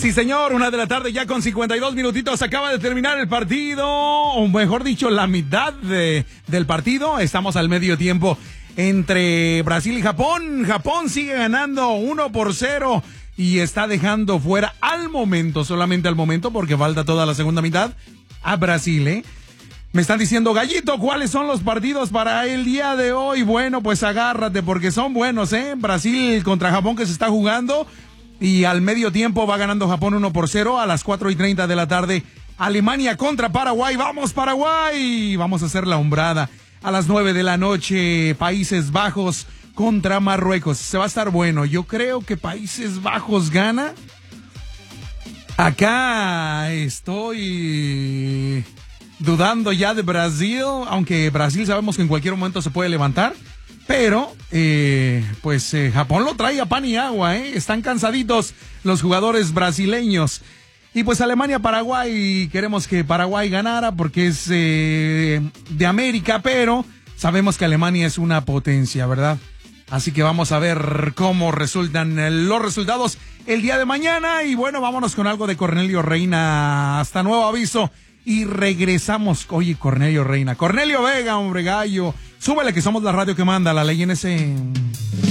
Sí, señor, 1:00 ya con 52 minutitos. Acaba de terminar el partido, o mejor dicho, la mitad del partido. Estamos al medio tiempo entre Brasil y Japón. Japón sigue ganando 1-0 y está dejando fuera al momento, solamente al momento, porque falta toda la segunda mitad, a Brasil, ¿eh? Me están diciendo, Gallito, ¿cuáles son los partidos para el día de hoy? Bueno, pues agárrate porque son buenos, ¿eh? Brasil contra Japón que se está jugando y al medio tiempo va ganando Japón 1-0 a las 4:30 de la tarde. Alemania contra Paraguay. ¡Vamos, Paraguay! Vamos a hacer la hombrada. A las 9 de la noche, Países Bajos contra Marruecos. Se va a estar bueno. Yo creo que Países Bajos gana. Acá estoy dudando ya de Brasil, aunque Brasil sabemos que en cualquier momento se puede levantar, pero Japón lo trae a pan y agua, están cansaditos los jugadores brasileños. Y pues Alemania-Paraguay, queremos que Paraguay ganara porque es de América, pero sabemos que Alemania es una potencia, ¿verdad? Así que vamos a ver cómo resultan los resultados el día de mañana. Y bueno, vámonos con algo de Cornelio Reina. Hasta nuevo aviso. Y regresamos. Oye, Cornelio Reina. Cornelio Vega, hombre gallo. Súbele que somos la radio que manda la ley en ese...